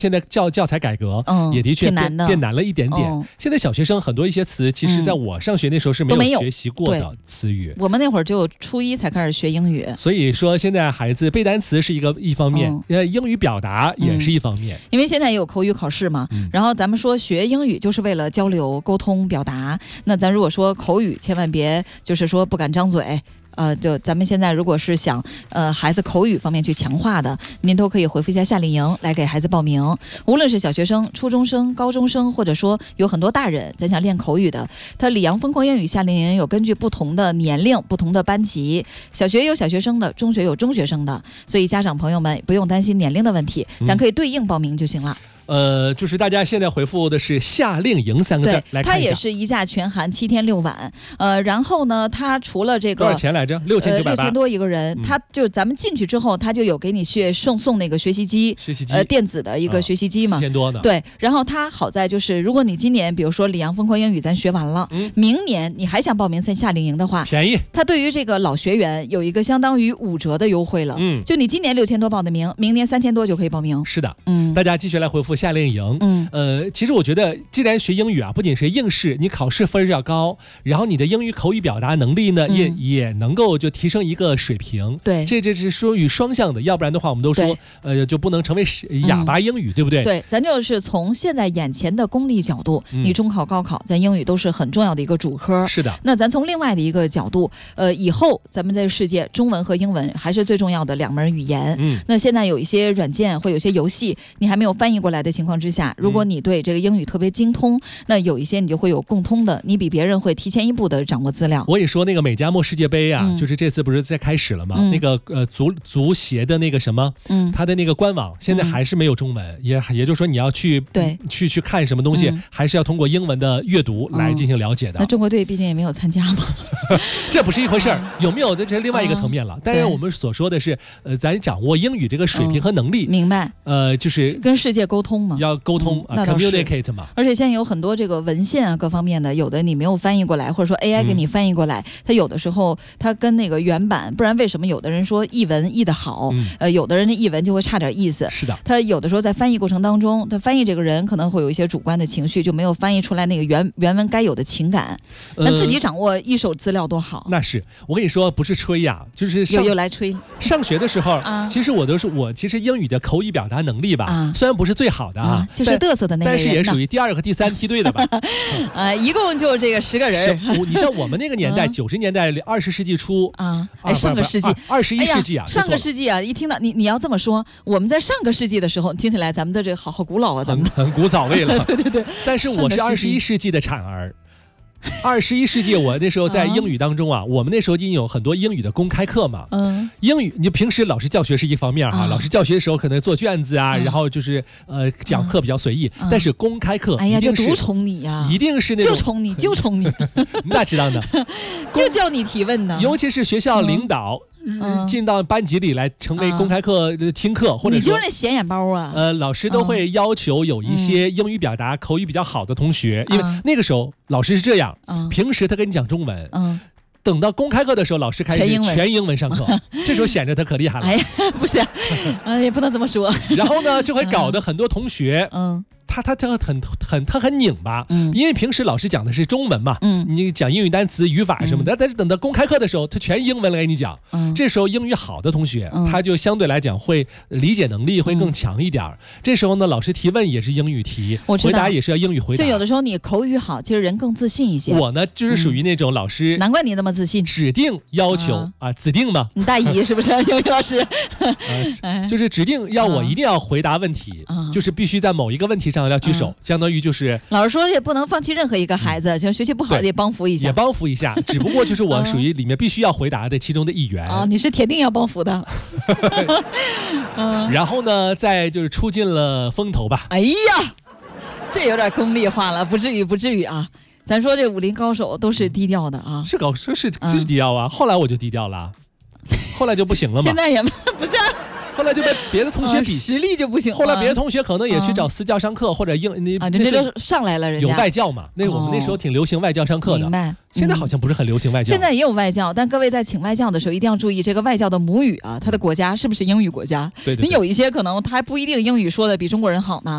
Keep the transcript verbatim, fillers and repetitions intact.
现在教教材改革， 嗯， 也的确变变难了一点点。 嗯、 现在小学生很多一些词，其实在我上学那时候是没有学习过的词语。 我们那会儿只有初一才开始学英语， 所以说现在孩子背单词是一个一方面，呃、嗯，英语表达也是一方面。 嗯、因为现在也有口语考试嘛，嗯、然后咱们说学英语就是为了交流、沟通、表达。那咱如果说口语，千万别就是说不敢张嘴。呃，就咱们现在如果是想呃孩子口语方面去强化的，您都可以回复一下夏令营来给孩子报名。无论是小学生、初中生、高中生，或者说有很多大人咱想练口语的，他里昂疯狂英语夏令营有根据不同的年龄、不同的班级，小学有小学生的，中学有中学生的，所以家长朋友们不用担心年龄的问题，咱可以对应报名就行了。嗯呃，就是大家现在回复的是夏令营三个字来看一下。 它也是一价全含七天六晚，呃，然后呢，它除了这个多少钱来着？六千九百八， 六千多一个人。嗯、它就咱们进去之后，它就有给你学送送那个学习机， 学习机， 呃，电子的一个学习机嘛， 四千多呢。 对，然后它好在就是，如果你今年比如说里昂疯狂英语咱学完了，嗯、明年你还想报名参夏令营的话， 便宜。 它对于这个老学员有一个相当于五折的优惠了。嗯，就你今年六千多报的名，明年三千多就可以报名。 是的，嗯，大家继续来回复夏令营。嗯。呃，其实我觉得，既然学英语啊，不仅是应试，你考试分要高，然后你的英语口语表达能力呢，嗯、也也能够就提升一个水平。 对， 这这是属于双向的，要不然的话，我们都说，呃，就不能成为哑巴英语，嗯、对不对？ 对，咱就是从现在眼前的功利角度，嗯、你中考、高考，咱英语都是很重要的一个主科。 是的。 那咱从另外的一个角度，呃，以后咱们在世界，中文和英文还是最重要的两门语言。嗯。那现在有一些软件或有些游戏，你还没有翻译过来的情况之下，如果你对这个英语特别精通，那有一些你就会有共通的，你比别人会提前一步的掌握资料。 我也说那个美加墨世界杯啊，嗯、就是这次不是在开始了吗？嗯、那个呃足足协的那个什么，嗯，它的那个官网现在还是没有中文，嗯、也也就是说你要去对去去看什么东西，嗯、还是要通过英文的阅读来进行了解的。 嗯、那中国队毕竟也没有参加嘛， 这不是一回事儿，有没有这这是另外一个层面了。但是我们所说的是，呃，咱掌握英语这个水平和能力， 嗯、明白？ 呃，就是跟世界沟通嘛， 要沟通啊 ，communicate 嘛。 而且现在有很多这个文献啊，各方面的，有的你没有翻译过来，或者说 A I 给你翻译过来，嗯、它有的时候它跟那个原版，不然为什么有的人说译文译得好，嗯、呃，有的人的译文就会差点意思。 是的， 他有的时候在翻译过程当中，他翻译这个人可能会有一些主观的情绪，就没有翻译出来那个原原文该有的情感。那、呃、自己掌握一手资料多好。 那是我跟你说，不是吹呀，就是又又来吹。 上学的时候，啊、其实我都是我其实英语的口语表达能力吧，啊、虽然不是最好的啊， 啊就是嘚瑟的那个人， 但是也属于第二和第三梯队的吧。 呃，一共就这个十个人。 你像我们那个年代，九十、嗯、年代，二十世纪初啊，哎，上个世纪， 二十一世纪啊、 哎，上个世纪啊，一听到你你要这么说，我们在上个世纪的时候，听起来咱们的这个好好古老啊，咱们很古早味了。 对对对。 但是我是二十一世纪的产儿。二十一世纪，我那时候在英语当中啊，啊我们那时候已经有很多英语的公开课嘛。嗯，英语你平时老师教学是一方面哈、啊，啊、老师教学的时候可能做卷子啊，啊然后就是呃讲课比较随意，啊、但是公开课， 哎呀，就独宠你呀、啊， 一定是那种就宠你，就宠你， 你哪知道呢？ 就叫你提问呢， 尤其是学校领导。嗯嗯、进到班级里来成为公开课、嗯、听课，或者你就是那显眼包啊。 呃，老师都会要求有一些英语表达、嗯、口语比较好的同学，嗯、因为那个时候老师是这样，嗯、平时他跟你讲中文，嗯。等到公开课的时候，老师开始全英文上课，这时候显着他可厉害了。 哎呀，不是，嗯，也不能这么说。 然后呢，就会搞得很多同学，嗯。他他他很很他很拧巴，嗯，因为平时老师讲的是中文嘛，嗯，你讲英语单词、语法什么的，嗯、但是等到公开课的时候，他全英文来给你讲，嗯，这时候英语好的同学，嗯、他就相对来讲会理解能力会更强一点。嗯、这时候呢，老师提问也是英语提，回答也是要英语回答。 就有的时候你口语好，其实人更自信一些。 我呢，就是属于那种老师， 嗯、难怪你那么自信， 指定要求、嗯、啊，指定嘛， 你大姨是不是英语老师？ 呃、就是指定要我一定要回答问题，嗯、就是必须在某一个问题上要举手，相。相当于就是老师说也不能放弃任何一个孩子，就学习不好也帮扶一下， 也帮扶一下，只不过就是我属于里面必须要回答的其中的一员啊、哦，你是铁定要帮扶的。 然后呢，再就是出尽了风头吧。 哎呀，这有点功利化了，不至于不至于啊。咱说这武林高手都是低调的啊， 是高是是是低调啊。嗯、后来我就低调了，后来就不行了嘛。 现在也不是。 后来就被别的同学比、 呃、实力就不行了。 后来别的同学可能也去找私教上课，嗯、或者英你啊，这都上来了，人家有外教嘛？那我们那时候挺流行外教上课的。 明白。 现在好像不是很流行外教。 现在也有外教，但各位在请外教的时候一定要注意这个外教的母语啊，他的国家是不是英语国家？ 对对对。 你有一些可能他还不一定英语说的比中国人好呢。